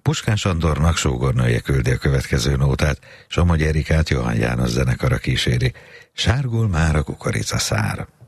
Puskás Andornak sógornője küldi a következő nótát, Somogy Erikát Johann János zenekara kíséri. Sárgul már a kukoricaszár.